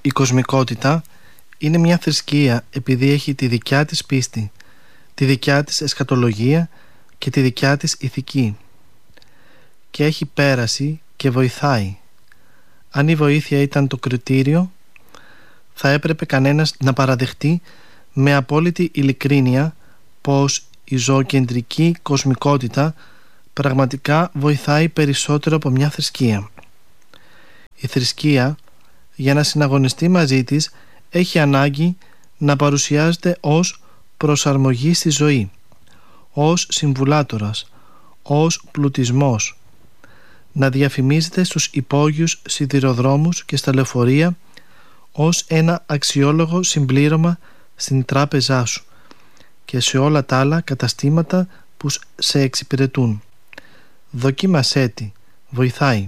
Η κοσμικότητα είναι μια θρησκεία επειδή έχει τη δικιά της πίστη, τη δικιά της εσχατολογία και τη δικιά της ηθική και έχει πέραση και βοηθάει. Αν η βοήθεια ήταν το κριτήριο, θα έπρεπε κανένας να παραδεχτεί με απόλυτη ειλικρίνεια πως η ζωοκεντρική κοσμικότητα πραγματικά βοηθάει περισσότερο από μια θρησκεία. Η θρησκεία, για να συναγωνιστεί μαζί της, έχει ανάγκη να παρουσιάζεται ως προσαρμογή στη ζωή, ως συμβουλάτορας, ως πλουτισμός, να διαφημίζεται στους υπόγειους σιδηροδρόμους και στα λεωφορεία ως ένα αξιόλογο συμπλήρωμα στην τράπεζά σου και σε όλα τα άλλα καταστήματα που σε εξυπηρετούν. Δοκίμασέ τη, βοηθάει.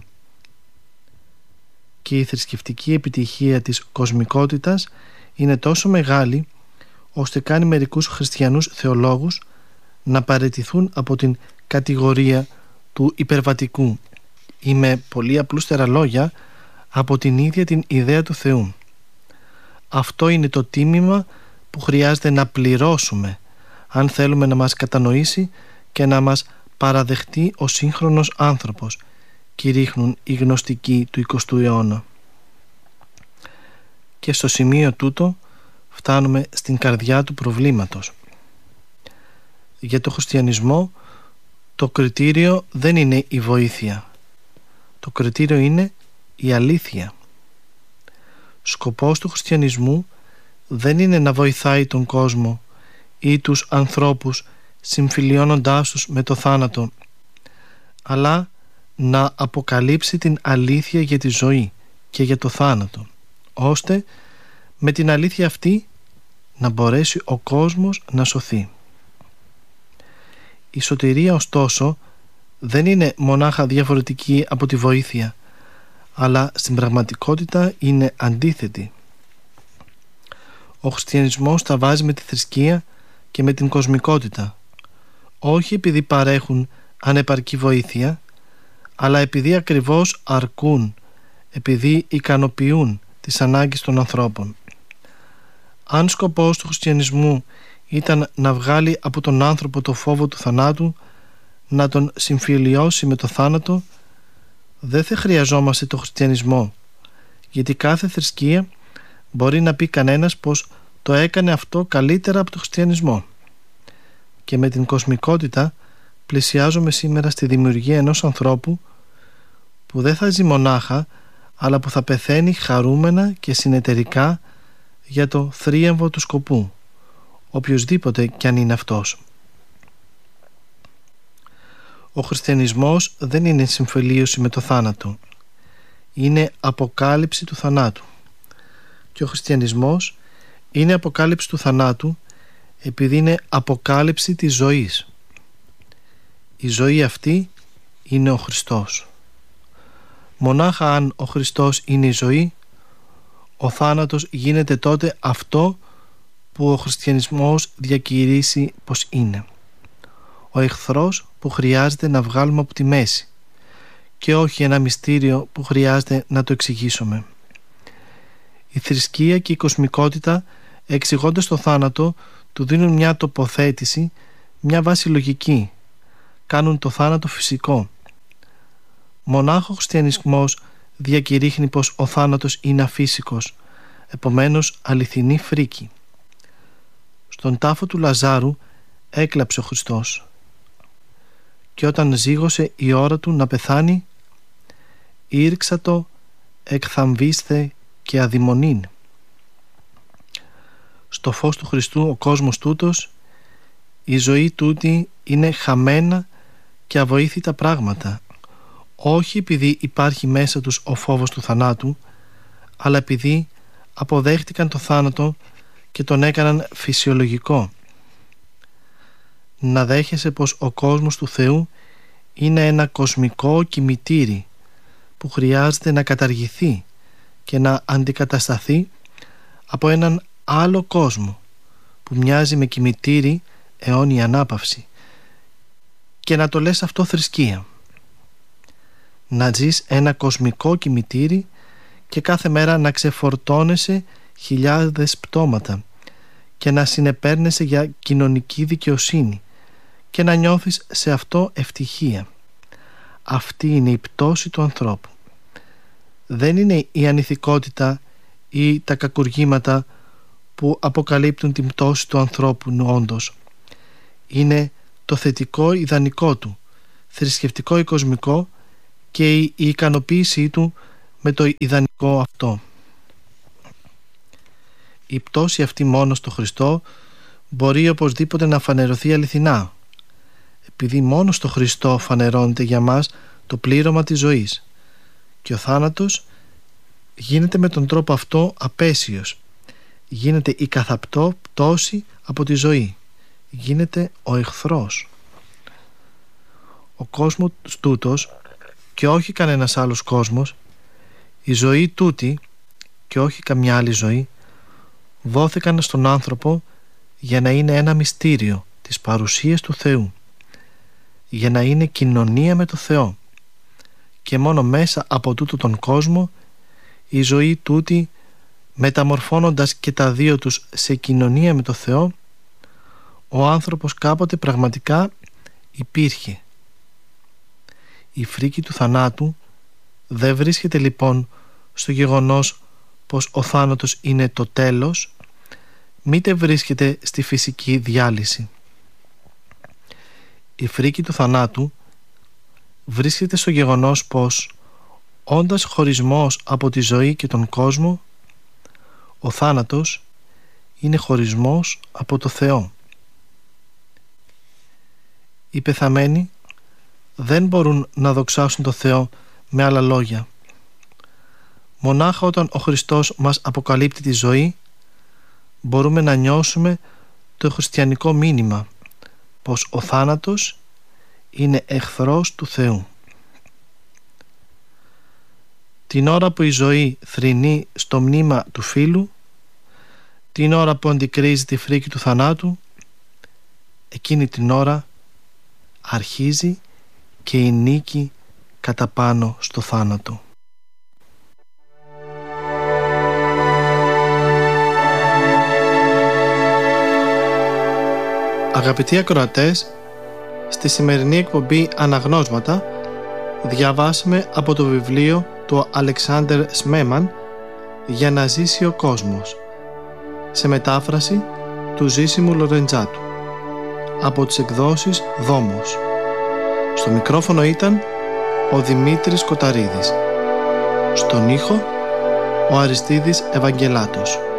Και η θρησκευτική επιτυχία της κοσμικότητας είναι τόσο μεγάλη ώστε κάνει μερικούς χριστιανούς θεολόγους να παραιτηθούν από την κατηγορία του υπερβατικού ή με πολύ απλούστερα λόγια από την ίδια την ιδέα του Θεού. Αυτό είναι το τίμημα που χρειάζεται να πληρώσουμε αν θέλουμε να μας κατανοήσει και να μας παραδεχτεί ο σύγχρονος άνθρωπος, κηρύχνουν οι γνωστικοί του 20ου αιώνα. Και στο σημείο τούτο φτάνουμε στην καρδιά του προβλήματος. Για το χριστιανισμό το κριτήριο δεν είναι η βοήθεια. Το κριτήριο είναι η αλήθεια. Σκοπός του χριστιανισμού δεν είναι να βοηθάει τον κόσμο ή τους ανθρώπους συμφιλιώνοντάς τους με το θάνατο, αλλά να αποκαλύψει την αλήθεια για τη ζωή και για το θάνατο, ώστε με την αλήθεια αυτή να μπορέσει ο κόσμος να σωθεί. Η σωτηρία ωστόσο δεν είναι μονάχα διαφορετική από τη βοήθεια, αλλά στην πραγματικότητα είναι αντίθετη. Ο χριστιανισμός τα βάζει με τη θρησκεία και με την κοσμικότητα, όχι επειδή παρέχουν ανεπαρκή βοήθεια, αλλά επειδή ακριβώς αρκούν, επειδή ικανοποιούν τις ανάγκες των ανθρώπων. Αν σκοπός του χριστιανισμού ήταν να βγάλει από τον άνθρωπο το φόβο του θανάτου, να τον συμφιλιώσει με το θάνατο, δεν θα χρειαζόμαστε το χριστιανισμό, γιατί κάθε θρησκεία μπορεί να πει κανένας πως το έκανε αυτό καλύτερα από το χριστιανισμό. Και με την κοσμικότητα πλησιάζουμε σήμερα στη δημιουργία ενός ανθρώπου που δεν θα ζει μονάχα, αλλά που θα πεθαίνει χαρούμενα και συνεταιρικά για το θρίαμβο του σκοπού, οποιοσδήποτε κι αν είναι αυτός. Ο χριστιανισμός δεν είναι συμφιλίωση με το θάνατο, είναι αποκάλυψη του θανάτου. Και ο χριστιανισμός είναι αποκάλυψη του θανάτου επειδή είναι αποκάλυψη της ζωής. Η ζωή αυτή είναι ο Χριστός. Μονάχα αν ο Χριστός είναι η ζωή, ο θάνατος γίνεται τότε αυτό που ο χριστιανισμός διακηρύσει πως είναι. Ο εχθρός που χρειάζεται να βγάλουμε από τη μέση και όχι ένα μυστήριο που χρειάζεται να το εξηγήσουμε. Η θρησκεία και η κοσμικότητα, εξηγώντας το θάνατο, του δίνουν μια τοποθέτηση, μια βάση λογική, κάνουν το θάνατο φυσικό. Μονάχο ο χριστιανισμός διακηρύχνει πως ο θάνατος είναι αφύσικος, επομένως αληθινή φρίκη. Στον τάφο του Λαζάρου έκλαψε ο Χριστός και όταν ζήγωσε η ώρα του να πεθάνει, ήρξατο εκθαμβίσθε και αδειμονήν. Στο φως του Χριστού ο κόσμος τούτος, η ζωή τούτη είναι χαμένα και αβοήθητα πράγματα, όχι επειδή υπάρχει μέσα τους ο φόβος του θανάτου, αλλά επειδή αποδέχτηκαν το θάνατο και τον έκαναν φυσιολογικό. Να δέχεσαι πως ο κόσμος του Θεού είναι ένα κοσμικό κημητήρι που χρειάζεται να καταργηθεί και να αντικατασταθεί από έναν άλλο κόσμο που μοιάζει με κημητήρι αιώνια ανάπαυση, και να το λες αυτό θρησκεία. Να ζεις ένα κοσμικό κημητήρι και κάθε μέρα να ξεφορτώνεσαι χιλιάδες πτώματα και να συνεπέρνεσαι για κοινωνική δικαιοσύνη και να νιώθεις σε αυτό ευτυχία. Αυτή είναι η πτώση του ανθρώπου. Δεν είναι η ανηθικότητα ή τα κακουργήματα που αποκαλύπτουν την πτώση του ανθρώπου όντως. Είναι το θετικό ιδανικό του, θρησκευτικό ή κοσμικό, και η ικανοποίησή του με το ιδανικό αυτό. Η πτώση αυτή μόνο στο Χριστό μπορεί οπωσδήποτε να φανερωθεί αληθινά, επειδή μόνο στο Χριστό φανερώνεται για μας το πλήρωμα της ζωής, και ο θάνατος γίνεται με τον τρόπο αυτό απέσιος, γίνεται η καθαπτώ πτώση από τη ζωή, γίνεται ο εχθρός. Ο κόσμος τούτος και όχι κανένας άλλος κόσμος, η ζωή τούτη και όχι καμιά άλλη ζωή, δόθηκαν στον άνθρωπο για να είναι ένα μυστήριο της παρουσίας του Θεού, για να είναι κοινωνία με το Θεό, και μόνο μέσα από τούτο τον κόσμο η ζωή τούτη, μεταμορφώνοντας και τα δύο τους σε κοινωνία με το Θεό, ο άνθρωπος κάποτε πραγματικά υπήρχε. Η φρίκη του θανάτου δεν βρίσκεται λοιπόν στο γεγονός πως ο θάνατος είναι το τέλος, μήτε βρίσκεται στη φυσική διάλυση. Η φρίκη του θανάτου βρίσκεται στο γεγονός πως, όντας χωρισμός από τη ζωή και τον κόσμο, ο θάνατος είναι χωρισμός από το Θεό. Οι πεθαμένοι δεν μπορούν να δοξάσουν το Θεό με άλλα λόγια. Μονάχα όταν ο Χριστός μας αποκαλύπτει τη ζωή, μπορούμε να νιώσουμε το χριστιανικό μήνυμα πως ο θάνατος είναι εχθρός του Θεού. Την ώρα που η ζωή θρηνεί στο μνήμα του φίλου, την ώρα που αντικρίζει τη φρίκη του θανάτου, εκείνη την ώρα αρχίζει και η νίκη κατά πάνω στο θάνατο. Αγαπητοί ακροατές, στη σημερινή εκπομπή Αναγνώσματα διαβάσαμε από το βιβλίο του Αλεξάνδερ Σμέμαν «Για να ζήσει ο κόσμος», σε μετάφραση του Ζήσιμου Λορεντζάτου, από τις εκδόσεις Δόμος. Στο μικρόφωνο ήταν ο Δημήτρης Κοταρίδης. Στον ήχο ο Αριστίδης Ευαγγελάτος.